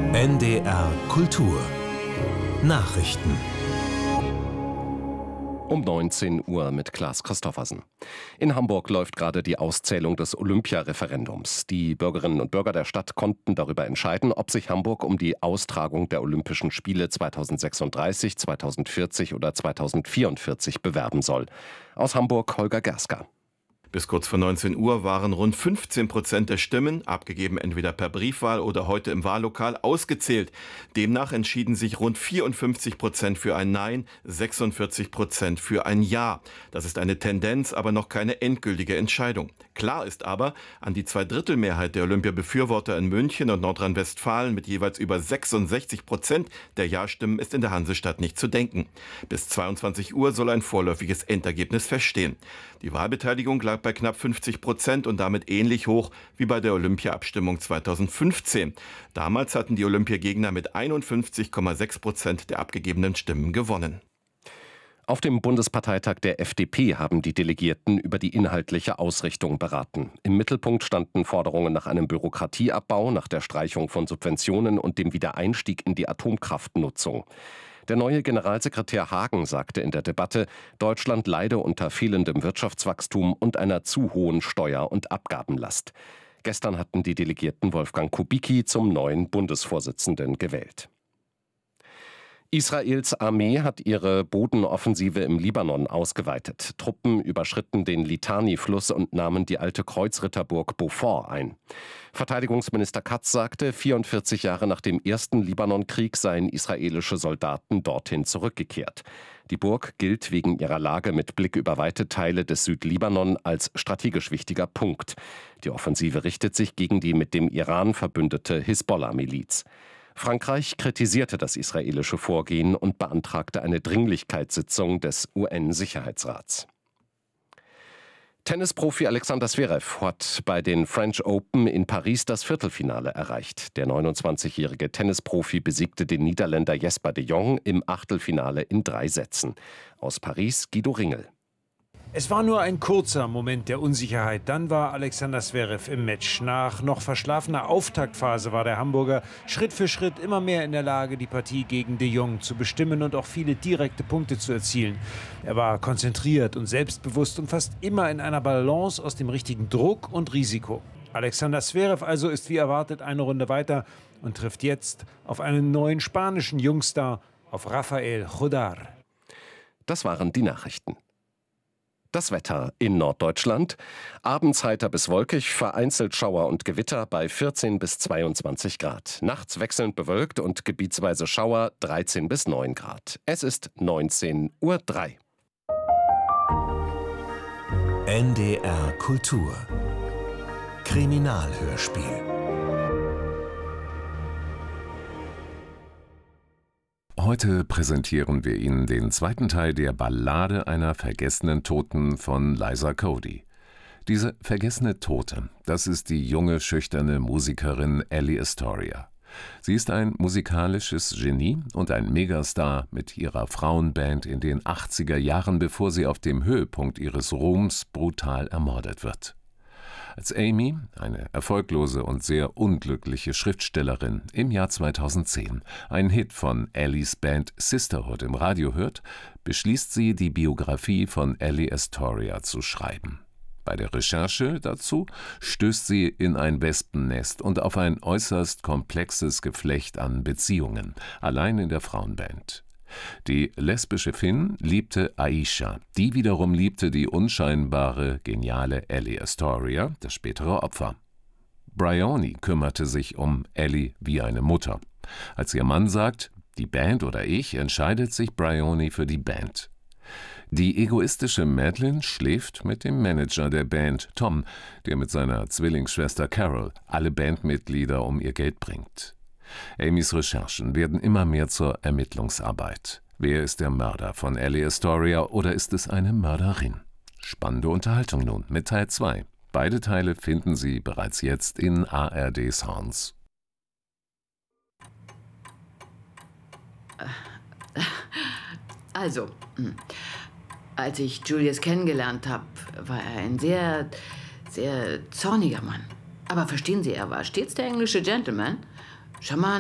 NDR Kultur Nachrichten Um 19 Uhr mit Klaas Christoffersen. In Hamburg läuft gerade die Auszählung des Olympia-Referendums. Die Bürgerinnen und Bürger der Stadt konnten darüber entscheiden, ob sich Hamburg um die Austragung der Olympischen Spiele 2036, 2040 oder 2044 bewerben soll. Aus Hamburg Holger Gersker. Bis kurz vor 19 Uhr waren rund 15% der Stimmen, abgegeben entweder per Briefwahl oder heute im Wahllokal, ausgezählt. Demnach entschieden sich rund 54% für ein Nein, 46% für ein Ja. Das ist eine Tendenz, aber noch keine endgültige Entscheidung. Klar ist aber, an die Zweidrittelmehrheit der Olympia-Befürworter in München und Nordrhein-Westfalen mit jeweils über 66% der Ja-Stimmen ist in der Hansestadt nicht zu denken. Bis 22 Uhr soll ein vorläufiges Endergebnis feststehen. Die Wahlbeteiligung lag bei knapp 50% und damit ähnlich hoch wie bei der Olympia-Abstimmung 2015. Damals hatten die Olympiagegner mit 51,6% der abgegebenen Stimmen gewonnen. Auf dem Bundesparteitag der FDP haben die Delegierten über die inhaltliche Ausrichtung beraten. Im Mittelpunkt standen Forderungen nach einem Bürokratieabbau, nach der Streichung von Subventionen und dem Wiedereinstieg in die Atomkraftnutzung. Der neue Generalsekretär Hagen sagte in der Debatte, Deutschland leide unter fehlendem Wirtschaftswachstum und einer zu hohen Steuer- und Abgabenlast. Gestern hatten die Delegierten Wolfgang Kubicki zum neuen Bundesvorsitzenden gewählt. Israels Armee hat ihre Bodenoffensive im Libanon ausgeweitet. Truppen überschritten den Litani-Fluss und nahmen die alte Kreuzritterburg Beaufort ein. Verteidigungsminister Katz sagte, 44 Jahre nach dem ersten Libanonkrieg seien israelische Soldaten dorthin zurückgekehrt. Die Burg gilt wegen ihrer Lage mit Blick über weite Teile des Südlibanon als strategisch wichtiger Punkt. Die Offensive richtet sich gegen die mit dem Iran verbündete Hisbollah-Miliz. Frankreich kritisierte das israelische Vorgehen und beantragte eine Dringlichkeitssitzung des UN-Sicherheitsrats. Tennisprofi Alexander Zverev hat bei den French Open in Paris das Viertelfinale erreicht. Der 29-jährige Tennisprofi besiegte den Niederländer Jesper de Jong im Achtelfinale in 3 Sätzen. Aus Paris Guido Ringel. Es war nur ein kurzer Moment der Unsicherheit. Dann war Alexander Zverev im Match. Nach noch verschlafener Auftaktphase war der Hamburger Schritt für Schritt immer mehr in der Lage, die Partie gegen de Jong zu bestimmen und auch viele direkte Punkte zu erzielen. Er war konzentriert und selbstbewusst und fast immer in einer Balance aus dem richtigen Druck und Risiko. Alexander Zverev also ist wie erwartet eine Runde weiter und trifft jetzt auf einen neuen spanischen Jungstar, auf Rafael Jodar. Das waren die Nachrichten. Das Wetter in Norddeutschland. Abends heiter bis wolkig, vereinzelt Schauer und Gewitter bei 14 bis 22 Grad. Nachts wechselnd bewölkt und gebietsweise Schauer 13 bis 9 Grad. Es ist 19:03 Uhr. NDR Kultur Kriminalhörspiel. Heute präsentieren wir Ihnen den zweiten Teil der Ballade einer vergessenen Toten von Liza Cody. Diese vergessene Tote, das ist die junge, schüchterne Musikerin Ellie Astoria. Sie ist ein musikalisches Genie und ein Megastar mit ihrer Frauenband in den 80er Jahren, bevor sie auf dem Höhepunkt ihres Ruhms brutal ermordet wird. Als Amy, eine erfolglose und sehr unglückliche Schriftstellerin, im Jahr 2010 einen Hit von Ellies Band Sisterhood im Radio hört, beschließt sie, die Biografie von Ellie Astoria zu schreiben. Bei der Recherche dazu stößt sie in ein Wespennest und auf ein äußerst komplexes Geflecht an Beziehungen, allein in der Frauenband. Die lesbische Finn liebte Aisha, die wiederum liebte die unscheinbare, geniale Ellie Astoria, das spätere Opfer. Bryony kümmerte sich um Ellie wie eine Mutter. Als ihr Mann sagt, die Band oder ich, entscheidet sich Bryony für die Band. Die egoistische Madeline schläft mit dem Manager der Band, Tom, der mit seiner Zwillingsschwester Carol alle Bandmitglieder um ihr Geld bringt. Amys Recherchen werden immer mehr zur Ermittlungsarbeit. Wer ist der Mörder von Ellie Astoria oder ist es eine Mörderin? Spannende Unterhaltung nun mit Teil 2. Beide Teile finden Sie bereits jetzt in ARD Sounds. Also, als ich Julius kennengelernt habe, war er ein sehr, sehr zorniger Mann. Aber verstehen Sie, er war stets der englische Gentleman. Charmant,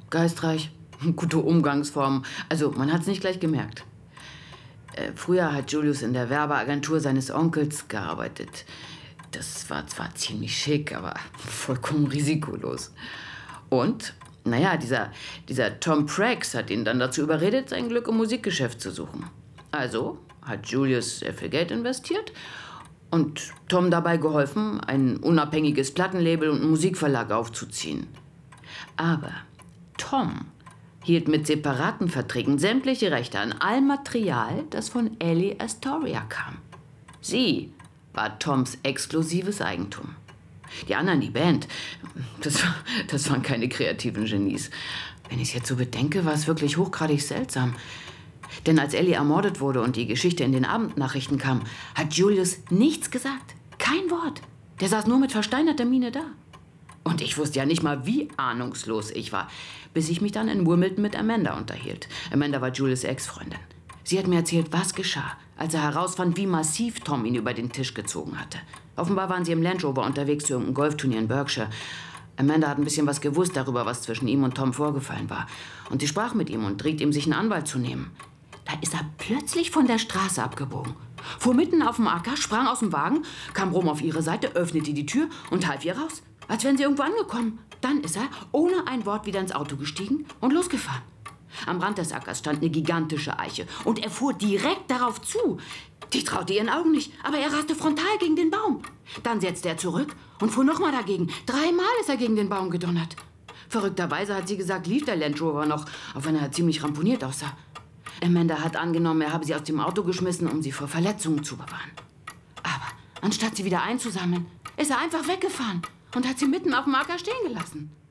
geistreich, gute Umgangsformen. Also, man hat's nicht gleich gemerkt. Früher hat Julius in der Werbeagentur seines Onkels gearbeitet. Das war zwar ziemlich schick, aber vollkommen risikolos. Und, dieser Tom Prax hat ihn dann dazu überredet, sein Glück im Musikgeschäft zu suchen. Also hat Julius sehr viel Geld investiert und Tom dabei geholfen, ein unabhängiges Plattenlabel und einen Musikverlag aufzuziehen. Aber Tom hielt mit separaten Verträgen sämtliche Rechte an allem Material, das von Ellie Astoria kam. Sie war Toms exklusives Eigentum. Die anderen, die Band, das waren keine kreativen Genies. Wenn ich es jetzt so bedenke, war es wirklich hochgradig seltsam. Denn als Ellie ermordet wurde und die Geschichte in den Abendnachrichten kam, hat Julius nichts gesagt. Kein Wort. Der saß nur mit versteinerter Miene da. Und ich wusste ja nicht mal, wie ahnungslos ich war, bis ich mich dann in Wimbledon mit Amanda unterhielt. Amanda war Julius' Ex-Freundin. Sie hat mir erzählt, was geschah, als er herausfand, wie massiv Tom ihn über den Tisch gezogen hatte. Offenbar waren sie im Land Rover unterwegs zu irgendeinem Golfturnier in Berkshire. Amanda hat ein bisschen was gewusst darüber, was zwischen ihm und Tom vorgefallen war. Und sie sprach mit ihm und riet ihm, sich einen Anwalt zu nehmen. Da ist er plötzlich von der Straße abgebogen, fuhr mitten auf dem Acker, sprang aus dem Wagen, kam rum auf ihre Seite, öffnete die Tür und half ihr raus, als wären sie irgendwo angekommen. Dann ist er, ohne ein Wort, wieder ins Auto gestiegen und losgefahren. Am Rand des Ackers stand eine gigantische Eiche und er fuhr direkt darauf zu. Die traute ihren Augen nicht, aber er raste frontal gegen den Baum. Dann setzte er zurück und fuhr nochmal dagegen. 3-mal ist er gegen den Baum gedonnert. Verrückterweise hat sie gesagt, lief der Land Rover noch, auch wenn er ziemlich ramponiert aussah. Amanda hat angenommen, er habe sie aus dem Auto geschmissen, um sie vor Verletzungen zu bewahren. Aber anstatt sie wieder einzusammeln, ist er einfach weggefahren und hat sie mitten auf dem Acker stehen gelassen.